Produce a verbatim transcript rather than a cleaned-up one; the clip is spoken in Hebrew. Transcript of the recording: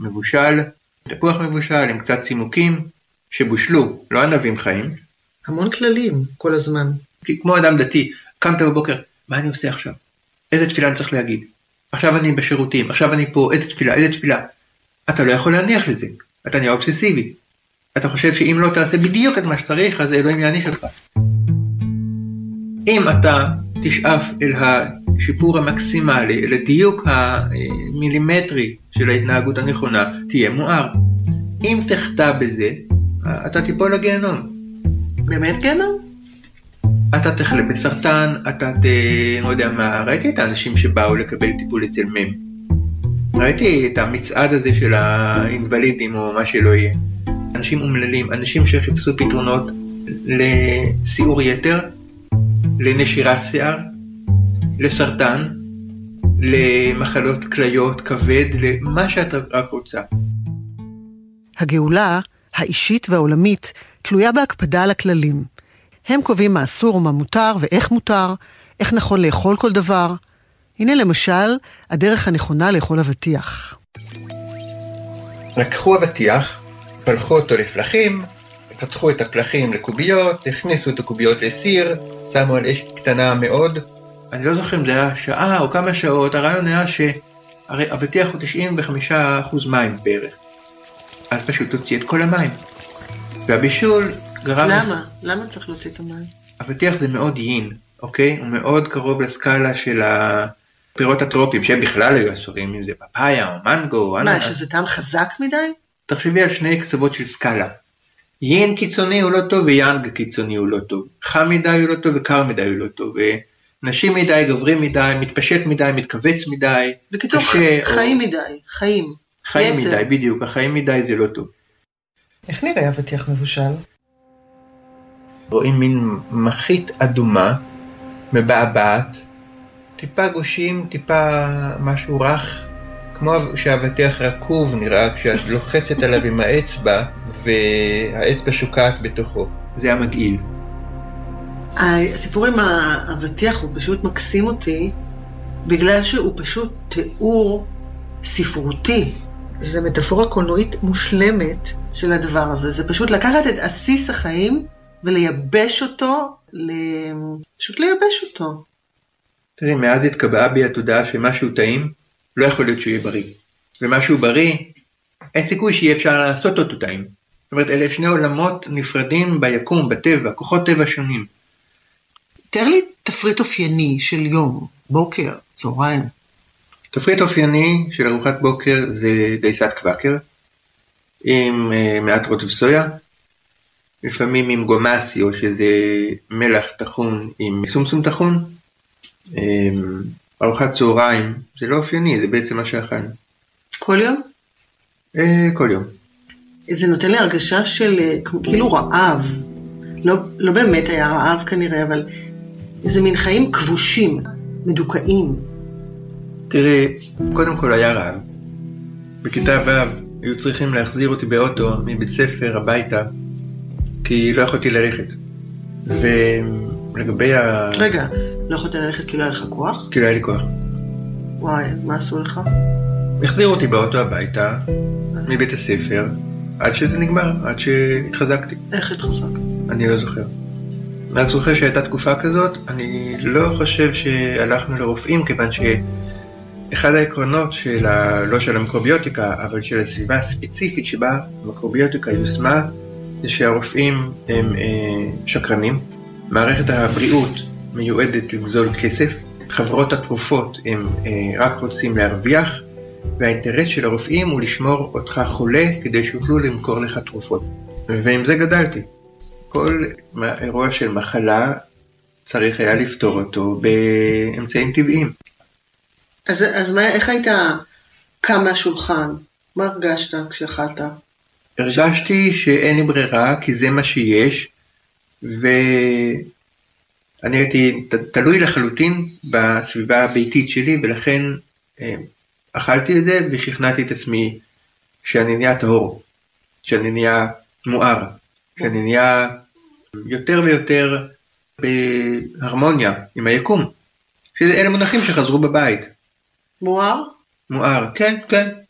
מבושל, תפוח מבושל עם קצת צימוקים שבושלו, לא ענבים חיים. המון כללים כל הזמן. כי כמו אדם דתי, קמת בבוקר, מה אני עושה עכשיו? איזה תפילה אני צריך להגיד? עכשיו אני בשירותים, עכשיו אני פה, איזה תפילה, איזה תפילה. אתה לא יכול להניח לזה, אתה נהיה אובססיבי. אתה חושב שאם לא תעשה בדיוק את מה שצריך, אז אלוהים יעניש אותך. אם אתה תשאף אל השיפור המקסימלי, אל הדיוק המילימטרי של ההתנהגות הנכונה, תהיה מואר. אם תחטא בזה, אתה תיפול לגיהנום. באמת גיהנום? אתה תחלה בסרטן, אתה ת... לא יודע מה, ראיתי את האנשים שבאו לקבל טיפול אצל מם. ראיתי את המצעד הזה של האינבלידים או מה שלא יהיה. אנשים אומללים, אנשים שחיפשו פתרונות לסיעור יתר, לנשירת שיער, לסרטן, למחלות כליות, כבד, למה שאתה רק רוצה. הגאולה, האישית והעולמית, תלויה בהקפדה על הכללים. הם קובעים מה אסור ומה מותר ואיך מותר, איך נכון לאכול כל דבר. הנה למשל, הדרך הנכונה לאכול אבטיח. לקחו אבטיח, פלחו אותו לפלחים, פתחו את הפלחים לקוביות, הכניסו את הקוביות לסיר, שמו על אש קטנה מאוד. אני לא זוכר אם זה היה שעה או כמה שעות, הרעיון היה שהרי אבטיח הוא תשעים וחמישה אחוז מים בערך. אז פשוט תוציא את כל המים. והבישול גרם... למה? למה צריך להוציא את המים? אבטיח זה מאוד יין, אוקיי? הוא מאוד קרוב לסקאלה של הפירות הטרופיים, שהם בכלל היו אסורים, אם זה פפאיה או מנגו. מה, שזה טעם חזק מדי? תחשבי על שני קצוות של סקאלה. יין קיצוני הוא לא טוב ויאנג קיצוני הוא לא טוב. חם מדי הוא לא טוב וקר מדי הוא לא טוב. נשים מדי, גברים מדי, מתפשט מדי, מתכווץ מדי. בקיצור, חיים מדי, חיים. חיים מדי, בדיוק. החיים מדי זה לא טוב. איך נראה אבטיח מבושל? רואים מין מחית אדומה, מבעבעת, טיפה גושים, טיפה משהו רך, כמו שהאבטיח רקוב נראה כשאת לוחצת עליו עם האצבע, והאצבע שוקעת בתוכו. זה המגעיל. הסיפור עם האבטיח הוא פשוט מקסים אותי, בגלל שהוא פשוט תיאור ספרותי. זה מטאפורה קולנועית מושלמת של הדבר הזה. זה פשוט לקחת את עסיס החיים ולייבש אותו, פשוט לייבש אותו. תראי, מאז התקבעה בי התודעה שמשהו טעים, לא יכול להיות שהוא יהיה בריא. ומשהו בריא, אין סיכוי שיהיה אפשר לעשות אותו טעים. זאת אומרת, אלה שני עולמות נפרדים ביקום, בטבע, כוחות טבע שונים. תאר לי תפריט אופייני של יום, בוקר, צהריים. תפריט אופייני של ארוחת בוקר זה דייסת קוואקר, עם uh, מעט רוטב סויה, לפעמים עם גומאסיו, שזה מלח תחון עם סומסום תחון. um, ארוחת צהריים, זה לא אופייני, זה בעצם מה שאכלנו. כל יום? Uh, כל יום. זה נותן לי הרגשה של כאילו רעב. לא, לא באמת היה רעב כנראה, אבל איזה מין חיים כבושים, מדוכאים. תראה, קודם כל היה רעב. בכיתה ו' היו צריכים להחזיר אותי באוטו מבית ספר הביתה, כי לא יכולתי ללכת. ולגבי ה... רגע, לא יכולתי ללכת כי לא היה לך כוח? כי לא היה לי כוח. וואי, מה עשו לך? החזירו אותי באוטו הביתה, מבית הספר, עד שזה נגמר, עד שהתחזקתי. איך התחזק? אני לא זוכר. רק זוכר שהייתה תקופה כזאת, אני לא חושב שהלכנו לרופאים, כיוון שאחד העקרונות של ה... לא של המיקרוביוטיקה, אבל של הסביבה הספציפית שבה המיקרוביוטיקה יושמה, זה שהרופאים הם אה, שקרנים, מערכת הבריאות מיועדת לגזול כסף, חברות התרופות הם אה, רק רוצים להרוויח, והאינטרס של הרופאים הוא לשמור אותך חולה כדי שיוכלו למכור לך תרופות. ועם זה גדלתי. כל אירוע של מחלה צריך היה לפתור אותו באמצעים טבעיים. אז, אז מה, איך היית קם מהשולחן? מה הרגשת כשאכלת? הרגשתי שאין לי ברירה, כי זה מה שיש, ואני הייתי תלוי לחלוטין בסביבה הביתית שלי, ולכן אכלתי את זה ושכנעתי את עצמי שאני נהיה טהור, שאני נהיה מואר, שאני נהיה יותר ויותר בהרמוניה עם היקום. שאלה מונחים שחזרו בבית. מואר? מואר, כן, כן.